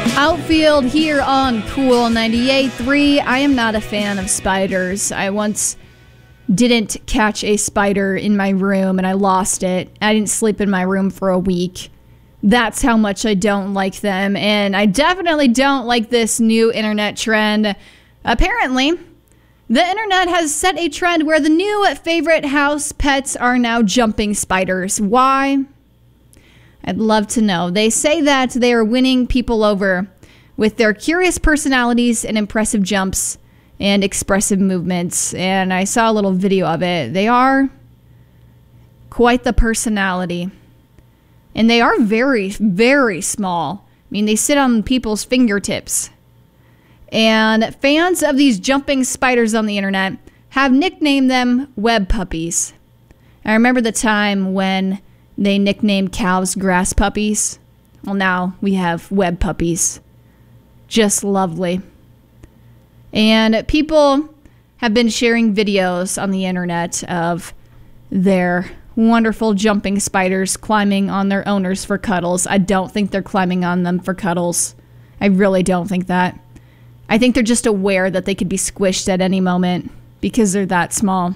Outfield here on Cool 98.3. I am not a fan of spiders. I once didn't catch a spider in my room and I lost it. I didn't sleep in my room for a week. That's how much I don't like them. And I definitely don't like this new internet trend. Apparently, the internet has set a trend where the new favorite house pets are now jumping spiders. Why? I'd love to know. They say that they are winning people over with their curious personalities and impressive jumps and expressive movements. And I saw a little video of it. They are quite the personality. And they are very, very small. I mean, they sit on people's fingertips. And fans of these jumping spiders on the internet have nicknamed them web puppies. I remember the time when they nicknamed cows grass puppies. Well, now we have web puppies. Just lovely. And people have been sharing videos on the internet of their wonderful jumping spiders climbing on their owners for cuddles. I don't think they're climbing on them for cuddles. I really don't think that. I think they're just aware that they could be squished at any moment because they're that small.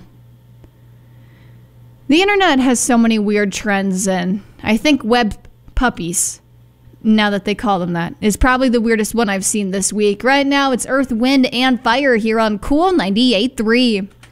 The internet has so many weird trends, and I think web puppies, now that they call them that, is probably the weirdest one I've seen this week. Right now, it's Earth, Wind, and Fire here on Cool 98.3.